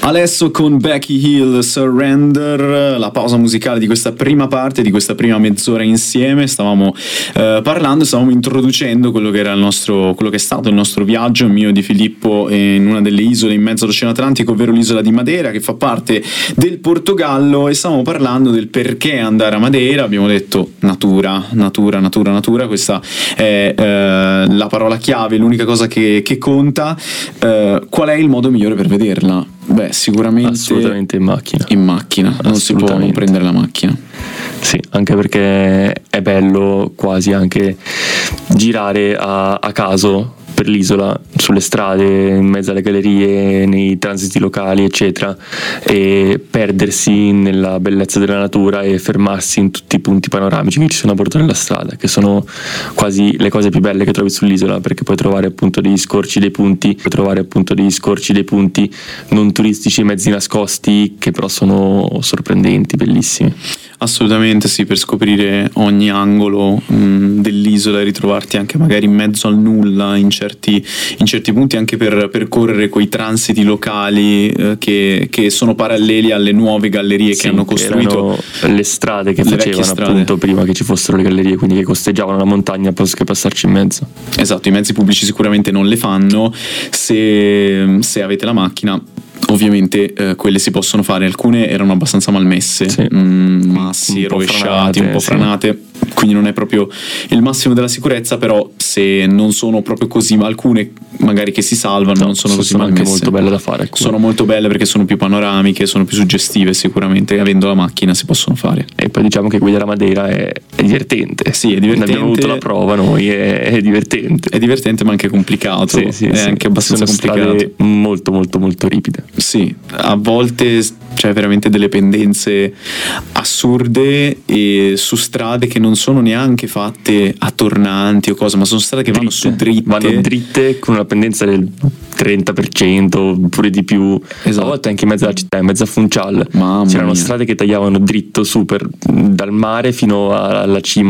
Adesso con Becky Hill, Surrender, la pausa musicale di questa prima parte, di questa prima mezz'ora insieme. Stavamo stavamo introducendo quello che era quello che è stato il nostro viaggio, mio e di Filippo, in una delle isole in mezzo all'Oceano Atlantico, ovvero l'isola di Madeira, che fa parte del Portogallo, e stavamo parlando del perché andare a Madeira. Abbiamo detto natura, questa è la parola chiave, l'unica cosa che conta. Qual è il modo migliore per vederla? Beh, sicuramente assolutamente in macchina, non si può non prendere la macchina. Sì, anche perché è bello quasi anche girare a caso per l'isola, sulle strade, in mezzo alle gallerie, nei transiti locali, eccetera, e perdersi nella bellezza della natura e fermarsi in tutti i punti panoramici che ci sono a bordo della strada, che sono quasi le cose più belle che trovi sull'isola, perché puoi trovare appunto degli scorci dei punti, non turistici, mezzi nascosti, che però sono sorprendenti, bellissimi. Assolutamente sì, per scoprire ogni angolo dell'isola e ritrovarti anche magari in mezzo al nulla in certi punti, anche per percorrere quei transiti locali che sono paralleli alle nuove gallerie che hanno costruito, le strade che facevano appunto prima che ci fossero le gallerie, quindi che costeggiavano la montagna posto che passarci in mezzo. Esatto, i mezzi pubblici sicuramente non le fanno. Se avete la macchina, ovviamente quelle si possono fare. Alcune erano abbastanza malmesse, sì. Massi rovesciati, un po' franate, quindi non è proprio il massimo della sicurezza, però se non sono proprio così, ma alcune magari che si salvano non sono così malmesse. Anche molto belle da fare, alcune. Sono molto belle perché sono più panoramiche, sono più suggestive, sicuramente avendo la macchina si possono fare. E poi diciamo che guidare a Madeira è divertente. Sì, è divertente. Abbiamo avuto la prova noi, è divertente. È divertente ma anche complicato, è anche abbastanza complicato. Molto molto molto ripide. Sì, a volte c'è veramente delle pendenze assurde e su strade che non sono neanche fatte a tornanti o cose, ma sono strade che vanno dritte con una pendenza del 30% oppure di più. Esatto. A volte anche in mezzo alla città, in mezzo a Funchal, c'erano strade che tagliavano dritto su dal mare fino alla cima